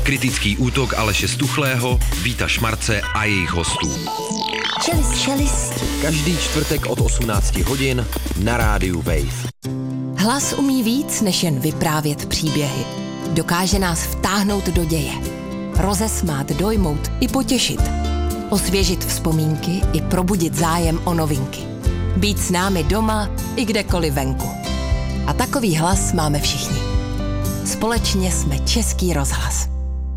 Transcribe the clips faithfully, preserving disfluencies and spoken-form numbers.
Kritický útok Aleše Stuchlého, Víta Šmarce a jejich hostů. Čelist, čelisti. Každý čtvrtek od osmnácti hodin na rádiu Wave. Hlas umí víc, než jen vyprávět příběhy. Dokáže nás vtáhnout do děje. Rozesmát, dojmout i potěšit. Osvěžit vzpomínky i probudit zájem o novinky. Být s námi doma i kdekoliv venku. A takový hlas máme všichni. Společně jsme Český rozhlas.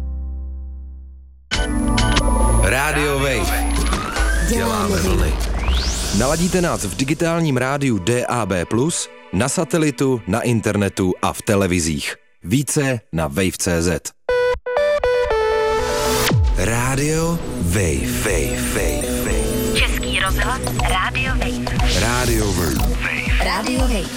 Rádio Wave. Děláme vlny. Naladíte nás v digitálním rádiu D A B plus, na satelitu, na internetu a v televizích. Více na wave tečka cé zet. Rádio Wave. Wave. Wave. Wave. Český rozhlas. Rádio Wave. Rádio Wave. Rádio Wave.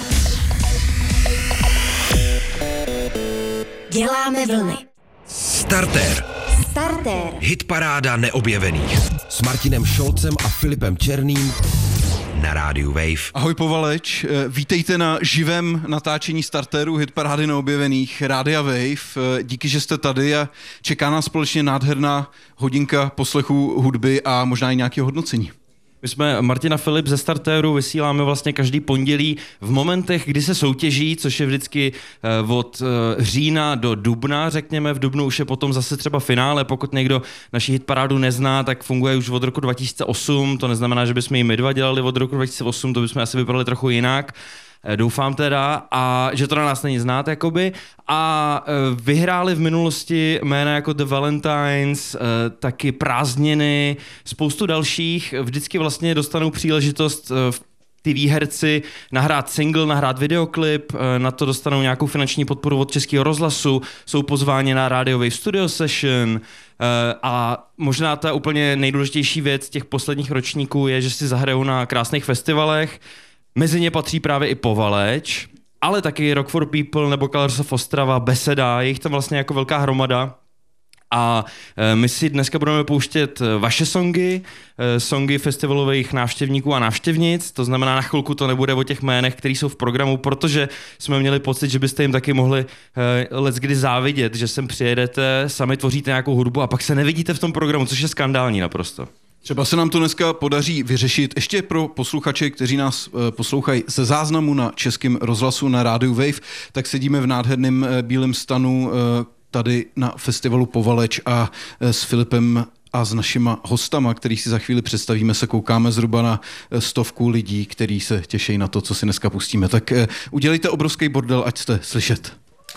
Děláme vlny. Startér. Startér. Hitparáda neobjevených. S Martinem Šolcem a Filipem Černým Na rádiu Wave. Ahoj Povaleč, vítejte na živém natáčení startéru Hitparády neobjevených Rádia Wave. Díky, že jste tady a čeká nás společně nádherná hodinka poslechu hudby a možná i nějakého hodnocení. My jsme Martin a Filip ze startéru, vysíláme vlastně každý pondělí v momentech, kdy se soutěží, což je vždycky od října do dubna, řekněme. V dubnu už je potom zase třeba finále, pokud někdo naši hitparádu nezná, tak funguje už od roku dva tisíce osm, to neznamená, že bychom ji my dva dělali od roku dva tisíce osm, to bychom asi vypadali trochu jinak. Doufám teda, a že to na nás není znát, jakoby. A vyhráli v minulosti jména jako The Valentines, taky Prázdniny, spoustu dalších. Vždycky vlastně dostanou příležitost ty výherci nahrát single, nahrát videoklip, na to dostanou nějakou finanční podporu od Českého rozhlasu, jsou pozváni na Radio Wave Studio Session a možná ta úplně nejdůležitější věc těch posledních ročníků je, že si zahrajou na krásných festivalech. Mezi ně patří právě i Povaleč, ale taky Rock for People nebo Colors of Ostrava, Beseda, je jich tam vlastně jako velká hromada. A my si dneska budeme pouštět vaše songy, songy festivalových návštěvníků a návštěvnic, to znamená na chvilku to nebude o těch jménech, které jsou v programu, protože jsme měli pocit, že byste jim taky mohli leckdy závidět, že sem přijedete, sami tvoříte nějakou hudbu a pak se nevidíte v tom programu, což je skandální naprosto. Třeba se nám to dneska podaří vyřešit. Ještě pro posluchače, kteří nás poslouchají ze záznamu na Českém rozhlasu na rádiu Wave, tak sedíme v nádherném bílém stanu tady na festivalu Povaleč a s Filipem a s našima hostama, kterých si za chvíli představíme, se koukáme zhruba na stovku lidí, kteří se těší na to, co si dneska pustíme. Tak udělejte obrovský bordel, ať jste slyšet.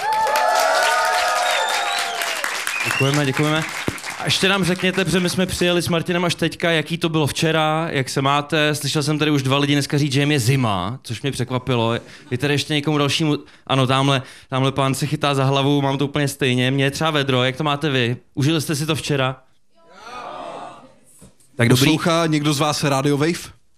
Děkujeme, děkujeme. A ještě nám řekněte, protože my jsme přijeli s Martinem až teďka, jaký to bylo včera, jak se máte. Slyšel jsem tady už dva lidi dneska říct, že jim je zima, což mě překvapilo. Je tady ještě někomu dalšímu, ano, tamhle, tamhle pán se chytá za hlavu, mám to úplně stejně. Mně je třeba vedro, jak to máte vy? Užili jste si to včera? Tak dobrý. Poslouchá někdo z vás Radio Wave?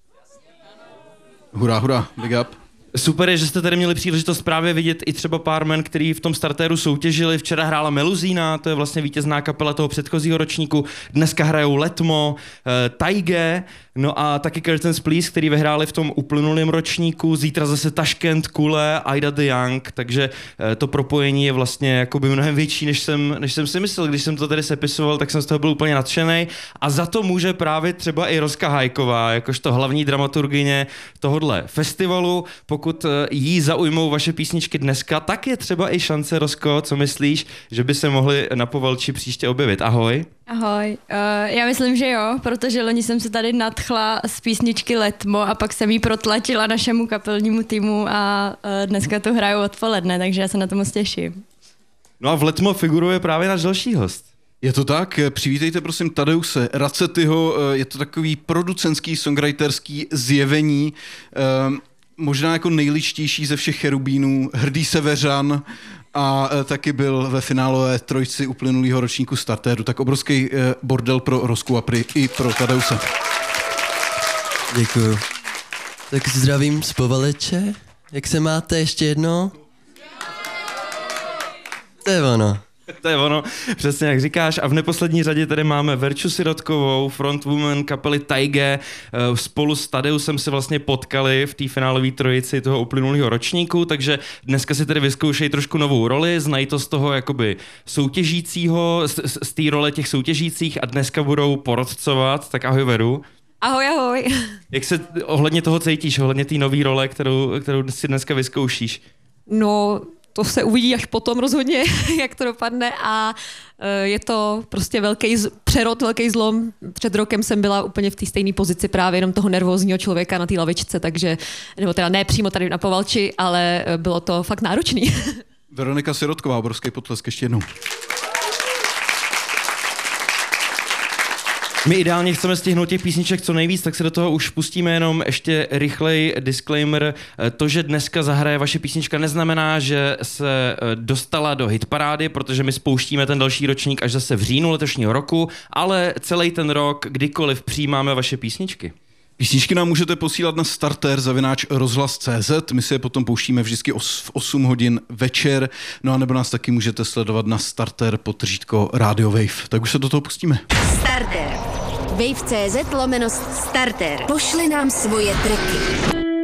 Hurá, hurá, big up. Super je, že jste tady měli příležitost právě vidět i třeba pár men, který v tom startéru soutěžili. Včera hrála Meluzína, to je vlastně vítězná kapela toho předchozího ročníku. Dneska hrajou Letmo, uh, Taige, no a taky Curtains Please, který vyhráli v tom uplynulém ročníku. Zítra zase Taškent, Kule, Aida the Young, takže uh, to propojení je vlastně jakoby mnohem větší, než jsem, než jsem si myslel. Když jsem to tady sepisoval, tak jsem z toho byl úplně nadšenej. A za to může právě třeba i Rozka Hajková, jakožto hlavní dramaturgyně tohodle festivalu. Pokud jí zaujmou vaše písničky dneska, tak je třeba i šance, Rozko, co myslíš, že by se mohly na Povalči příště objevit. Ahoj. Ahoj, uh, já myslím, že jo, protože loni jsem se tady nadchla z písničky Letmo a pak jsem jí protlačila našemu kapelnímu týmu a uh, dneska to hraju odpoledne, takže já se na to moc těším. No a v Letmo figuruje právě náš další host. Je to tak, přivítejte prosím Tadeuse Racetyho, je to takový producentský, songwriterský zjevení, uh, možná jako nejličtější ze všech cherubínů, hrdý seveřan a e, taky byl ve finálové trojci uplynulého ročníku startéru. Tak obrovský e, bordel pro Rozku a pri, i pro Tadeuse. Děkuju. Tak zdravím z Povaleče. Jak se máte ještě jednou? To je ono. To je ono, přesně jak říkáš. A v neposlední řadě tady máme Verču Sirotkovou, frontwoman kapely Taige. Spolu s Tadeusem se vlastně potkali v té finálové trojici toho uplynulého ročníku, takže dneska si tady vyzkoušejí trošku novou roli, znají to z toho jakoby soutěžícího, z, z té role těch soutěžících a dneska budou porotcovat. Tak ahoj Veru. Ahoj, ahoj. Jak se ohledně toho cítíš, ohledně té nové role, kterou, kterou si dneska vyzkoušíš? No, to se uvidí až potom rozhodně, jak to dopadne a je to prostě velký přerod, velký zlom. Před rokem jsem byla úplně v té stejné pozici právě jenom toho nervózního člověka na té lavičce, takže, nebo teda ne přímo tady na Povalči, ale bylo to fakt náročný. Veronika Sirotková, obrovský potlesk ještě jednou. My ideálně chceme stihnout těch písniček co nejvíc, tak se do toho už pustíme jenom ještě rychlej disclaimer. To, že dneska zahraje vaše písnička, neznamená, že se dostala do hitparády, protože my spouštíme ten další ročník až zase v říjnu letošního roku, ale celý ten rok, kdykoliv přijímáme vaše písničky. Písničky nám můžete posílat na starter zavináč rozhlas tečka cé zet, my si je potom pouštíme vždycky v osm hodin večer, no a nebo nás taky můžete sledovat na starter podtržítko Radio Wave. Tak už se do toho pustíme. Starter. Wave tečka cé zet lomeno starter. Pošli nám svoje tracky.